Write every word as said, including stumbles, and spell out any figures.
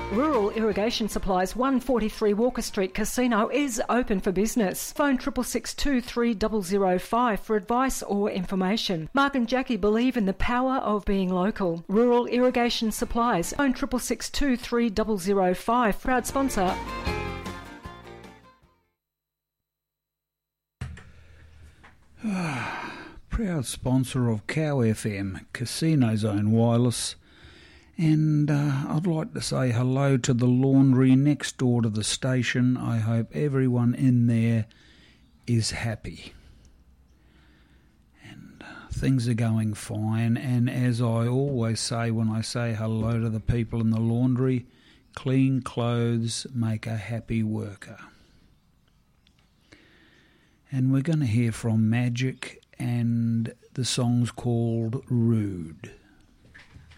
Rural Irrigation Supplies, one forty-three Walker Street Casino is open for business. Phone six six six, two three zero zero five for advice or information. Mark and Jackie believe in the power of being local. Rural Irrigation Supplies. Phone six six six, two three zero zero five. Proud sponsor. Proud sponsor of Cow F M, Casino Zone Wireless. And uh, I'd like to say hello to the laundry next door to the station. I hope everyone in there is happy. And uh, things are going fine. And as I always say when I say hello to the people in the laundry, clean clothes make a happy worker. And we're going to hear from Magic, and the song's called Rude.